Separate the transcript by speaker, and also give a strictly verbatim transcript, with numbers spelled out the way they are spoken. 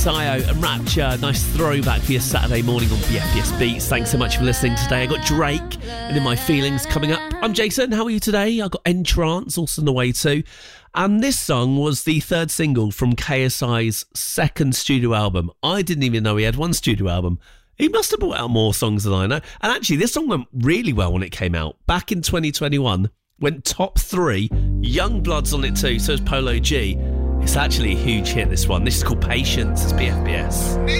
Speaker 1: Sayo and Rapture. Nice throwback for your Saturday morning on B F B S Beats. Thanks so much for listening today. I got Drake and In My Feelings coming up. I'm Jason. How are you today? I got Entrance also on the way too. And this song was the third single from K S I's second studio album. I didn't even know he had one studio album. He must have brought out more songs than I know. And actually, this song went really well when it came out. Back in twenty twenty-one, went top three. Youngbloods on it too, so is Polo G. It's actually a huge hit, this one. This is called Patience. It's B F B S.